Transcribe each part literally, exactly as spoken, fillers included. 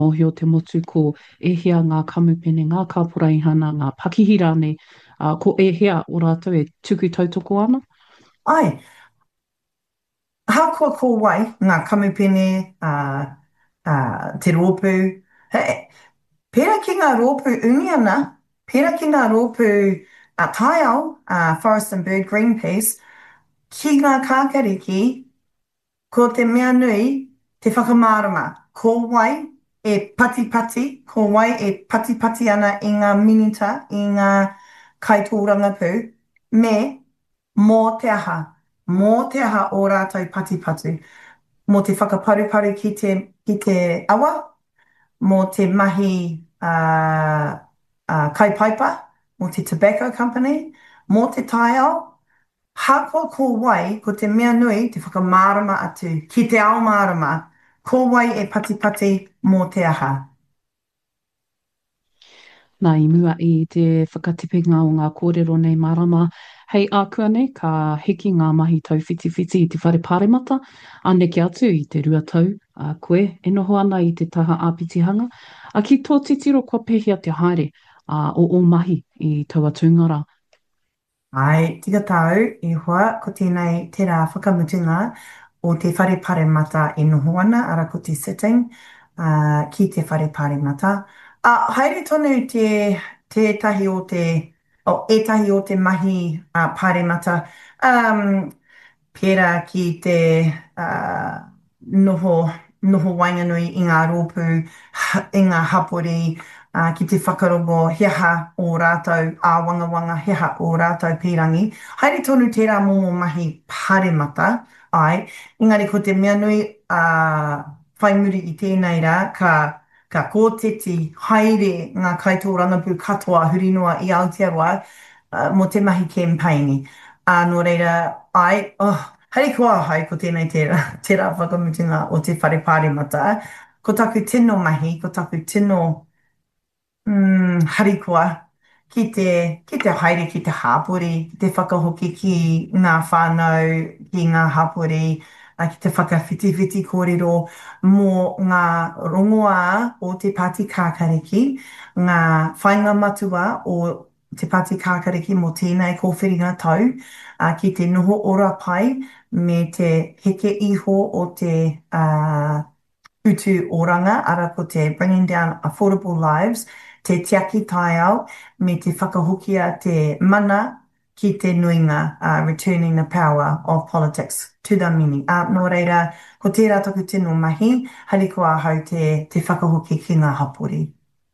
Mohi o te motu ko e hea ngā kamupene, ngā kāporaihana, ngā pakihira nei, uh, ko e hea o rātou e tuku tautoko ana? Ai, hākua ko wai ngā kamupene, uh, uh, te rōpū. He, pērā ki ngā rōpū uni ana, pērā ki ngā rōpū uh, taiao, uh, Forest and Bird Greenpeace, ki ngā kākariki, ko te mea nui, te whakamārama. Ko wai e pati pati, ko wai e pati pati ana i ngā minita, i ngā kaitōranga pū, me mō te aha, mō te aha o rātou pati pati. Mō te whakaparuparu ki te, ki te awa, mō te mahi uh, uh, kaipaipa, mō te tobacco company, mō te taiao, hākua ko wai, ko te mea nui, te whakamārama atu, ki te ao mārama, ko wai e pati pati mō te aha. Nā i mua i te whakatipenga o ngā kōrero nei marama. Hei ākua nei, ka hiki ngā mahi tau whiti whiti i te whare pāremata, aneke atu i te rua tau, a koe, e noho ana i te taha āpitihanga, a ki tō titiro kua pehia te haere a, o o mahi i taua tūngara. Ai, tika tau, i hoa, ko tēnei te rā whakamutunga o te whare pāremata e noho ana, ara ko te sitting uh, ki te whare pāremata. A uh, haere tonu te, te tahi o te, o e tahi o te mahi uh, pāremata. Um, Pērā ki te uh, noho, noho wainganui i ngā rōpū, i ngā hapori, uh, ki te whakarongo heha o rātou āwangawanga, heha o rātou pīrangi. Haere tonu tērā momo mahi pāremata, ai, engari ko te mea nui uh, whai muri i tēnei rā, ka, ka kōteti haere ngā kaitōrangapū katoa hurinoa i Aotearoa uh, mo te mahi campaigni. A nō reira, ai, oh, hei kua hai ko tēnei tērā, tērā whakamutunga o te whare pāremata. Ko taku tino mahi, ko taku tino mm, harikoa ki te, ki te haere, ki te hāpori, ki te whakahoki ki ngā whānau, ki ngā hāpori, a ki te whakawhitiwhiti kōrero mō ngā rongoā o te pāti kākariki, ngā whainga matua o te pāti kākariki mō tēnei kōwhiringa tau, a ki te noho ora pai me te heke iho o te uh, utu oranga, ara ko te Bringing Down Affordable Lives, te tiaki tai au, me te whakahokia te mana ki te nuinga, uh, returning the power of politics to the mini. Uh, nō reira, ko tērā taku tino mahi, hariko a hau te, te whakahoki ki ngā hapori.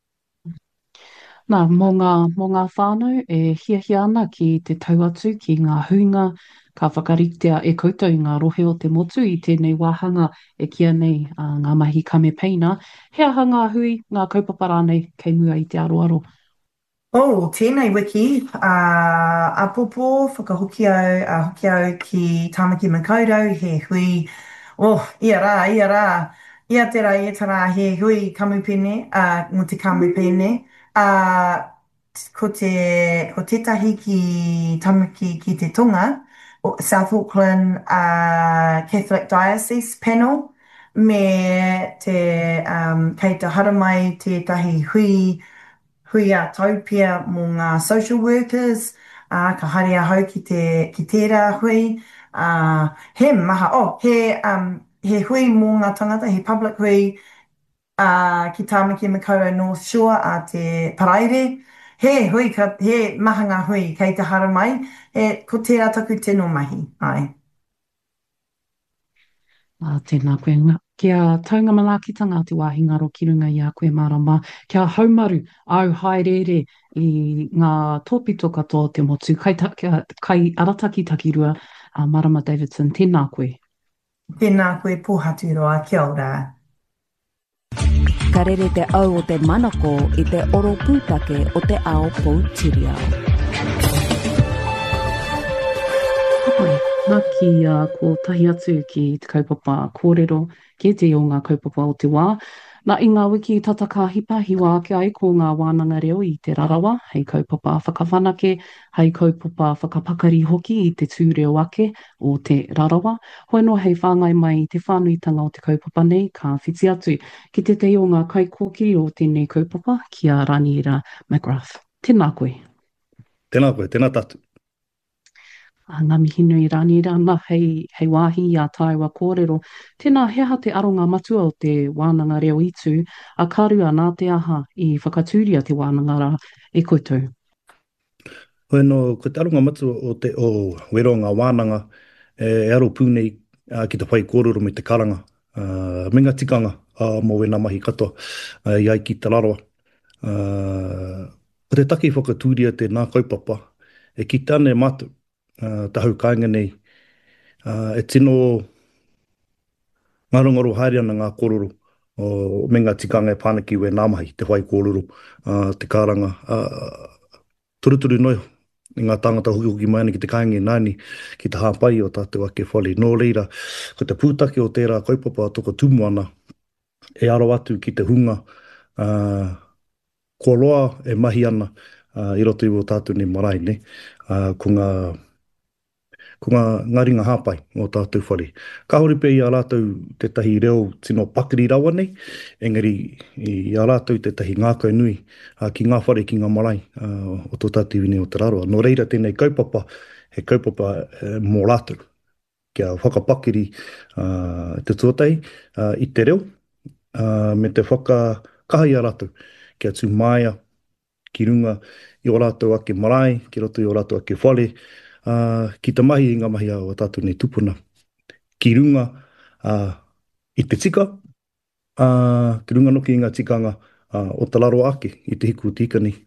Nā, mō ngā, mō ngā whānau e hiahia ana ki te tauatu ki ngā huinga, ka whakaritea e koutou i ngā rohe o te motu i tēnei wāhanga e kia nei uh, ngā mahi kamepeina. Hea hanga hui ngā kaupapara nei kei mua i te aroaro. Oh, tēnei wiki, uh, a popo, whakahoki au, a hoki au ki Tāmaki Makaurau, he hui, oh, ia rā, ia rā, ia te rā, ia te rā, he hui kamupene, uh, mo te kamupene, uh, ko te, ko tētahi ki Tāmaki ki te tonga, o South Auckland uh, Catholic Diocese Panel, me te, um, kei te haramai tētahi hui, hui a taupia mō ngā social workers, uh, ka haere hau ki, te, ki tērā hui. Uh, he maha, oh, he, um, he hui mō ngā tangata, he public hui uh, ki Tāmaki Makaurau North Shore a te Paraire. He hui, ka, he maha ngā hui kei te hara mai, he, ko tērā taku tino mahi. Ai. Uh, tēnā koe ngā. Kia taunga manakitanga te wāhi ngaro ki runga i a koe marama. Kia haumaru au haerere i ngā tōpito katoa te motu. Kai, ta, kia, kai arataki takirua uh, Marama Davidson. Tēnā koe. Tēnā koe pōhaturoa, kia ora. Ka rere te au o te manako i te oro pūtake o te ao Poutireo. Hoi, nā ki uh, ko tahi atu ki te kaupapa kōrero, ki te o ngā kaupapa o te wā. Nā i ngā wiki tataka hipa hiwa ake ai ko ngā wānanga reo i te rarawa, hei kaupapa whakawhanake, hei kaupapa whakapakari hoki i te tūreo ake o te rarawa. Hoi no hei whāngai mai i te whānuitanga o te kaupapa nei, ka whiti atu ki te te o ngā kaikoki o tēnei kaupapa kia Raniera McGrath. Tēnā koe. Tēnā koe, tēnā tatu. A ngā mihi nui Raniera, nā hei, hei wāhi a Taiwa kōrero. Tēnā heha te aronga matua o te wānanga reo itu, a karua nā te aha i whakatūria te wānanga rā e koutou. Hoi no, ko te aronga matua o te o wero ngā wānanga, e, e aro pūnei uh, ki te whai kōrero me te karanga. Uh, me ngā tikanga, uh, mō wena mahi katoa, uh, i ai ki te raroa. Uh, ko te take i whakatūria te nā kaupapa, e ki tāne mātu, uh, te hau kāinga nei, uh, e tino ngaro haere ana ngā kōrero, o me ngā tikanga e pānaki we nā mahi, te whai kōrero, uh, te karanga, uh, turuturu noi, i ngā tāngata hoki hoki mai ana ki te kāinga nāni, ki te hāpai o tātou ake whale. Nō reira, ko te pūtake o tērā kaupapa a toko tumu ana, e aro atu ki te hunga, uh, ko roa e mahi ana, uh, i roto i o tātou ni marae, ne? Uh, ko ngā ko ngā, ngā ringa hāpai o tātou whare. Ka hori pē i a rātou te tahi reo tino pakiri rawa nei, engari i a rātou te tahi ngākau nui uh, ki ngā whare ki ngā marae uh, o tō tātou iwi o te raroa. Nō reira tēnei kaupapa, he kaupapa uh, mō rātou, kia whakapakiri uh, te tuatai uh, i te reo, uh, me te whakakahai a rātou, kia tū māia, ki runga i o rātou ake marae, ki roto i o rātou ake whare, Uh, ki te mahi i ngā mahi au a tātou nei tupuna. Ki runga uh, i te tika, uh, ki runga noki i ngā tikanga uh, o te laro ake i te hiku tika ni.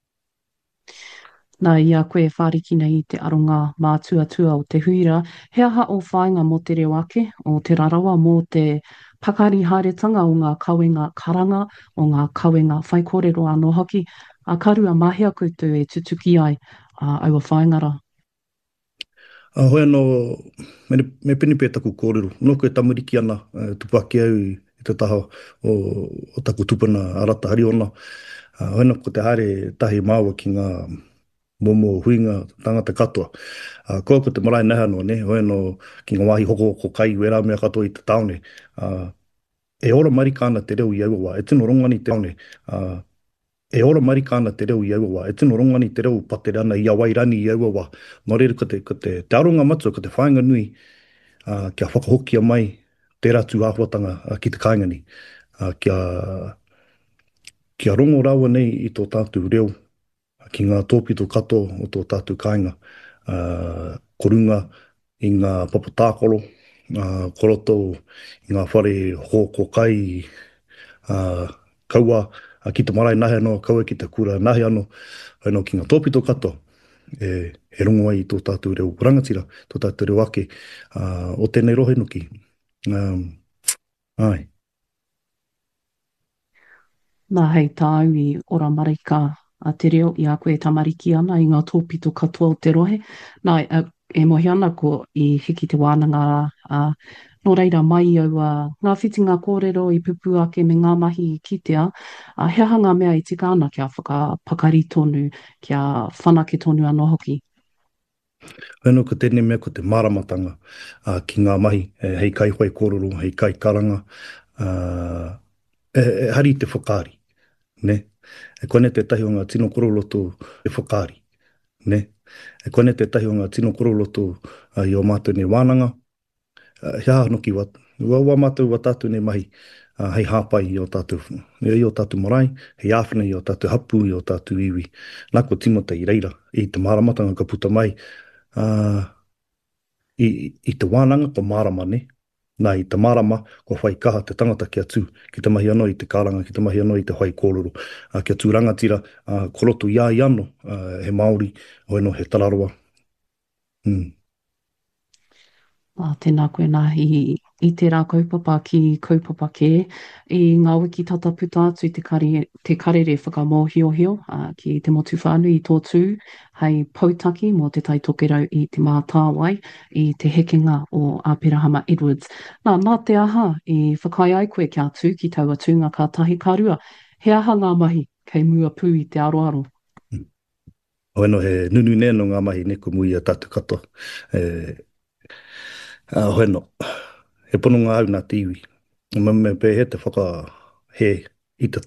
Nā ia koe whāriki nei i te aronga mātua-tua o te huira, he aha o whāinga mō te reo ake, o te rarawa mō te pakari hāretanga o ngā kawenga karanga, o ngā kawenga whaikōrero anō hoki, a karua mahia koutou e tutuki ai uh, aua whaingara. Uh, hoi anō, me, me pini pē taku kōrero. Nō koe tamariki ana, uh, tupaki au i te taha o, o taku tupuna arata hari ona. Uh, hoi anō ko te haere tahi māua ki ngā momo huinga tangata katoa. Uh, koa ko te marae neha no, ne? Hoi anō ki ngā wāhi hoko hoko kai wera mea katoa i te taone. Uh, e ora marika ana te reo i aua, e tino rongani te taone. Uh, E ora marika ana te reo i aua, e tino rongani te reo patere ana i awairani i aua. Nō reira, ko te, ko te, te aronga matua, ko te whainga nui, uh, kia whakahokia mai te ratu āhuatanga uh, ki te kāingani. Uh, kia, kia rongo rawa nei i tō tātou reo, uh, ki ngā tōpito kato o tō tātou kāinga. Uh, korunga i ngā papatākoro, uh, koroto i ngā whare hoko kai, uh, kaua, a ki te marae nahe anō, kaua ki te kura nahe anō, anō ki ngā tōpito katoa, e, e rongo ai tō tātou reo rangatira, tō tātou reo ake, uh, o tēnei rohe nuki. Um, ai. Nā hei tāu i ora marika a te reo i a koe tamariki ana i ngā tōpito katoa o te rohe. Nā e, e mohi ana ko i hiki te wānanga a uh, Nō reira mai au a ngā whitinga kōrero i pupu ake me ngā mahi i kitea, a he aha ngā mea i tika ana kia whakapakari tonu, kia whanake tonu anō hoki. Whenua ko tēnei mea ko te māramatanga uh, ki ngā mahi, e, hei kai hoi kōrero, hei kai karanga, uh, e, e hari te whakaari, ne? E kone te tahi o ngā tino koroloto e whakaari, ne? E kone te tahi o ngā tino koroloto uh, i o mātou nei wānanga, Uh, he aha noki wat, ua, ua mātou wa tātou nei mahi, uh, hei hāpai i o tātou, i o tātou marae, hei āwhina i o tātou hapu, i o tātou iwi. Nā ko timota i reira, i te māramatanga ka puta mai, uh, i, i te wānanga ko mārama ne, nā i te mārama ko whai kaha te tangata kia tū, ki te mahi anō i te karanga, ki te mahi anō i te whai kōrero, uh, kia tū rangatira, uh, koroto ia i anō, uh, he Māori, o eno he Tararoa. Hmm. Uh, tēnā koe nā i i tērā kaupapa ki kaupapa kē. I ngā wiki tataputa atu i te, kare, te karere whakamōhiohio uh, ki te motu whānui i tō tū, hei pautaki mō te taitokerau i te mātāwai i te hekenga o Āpirahama Edwards. Nā, nā te aha i whakai ai koe kia tū ki taua tūnga ka tahi karua. He aha ngā mahi kei mua pū i te aroaro. Oeno he nunu neno ngā mahi neko mui a tātu katoa. E, a hoeno, he pono ngā au nā te iwi. Ma me pē he te whaka he i te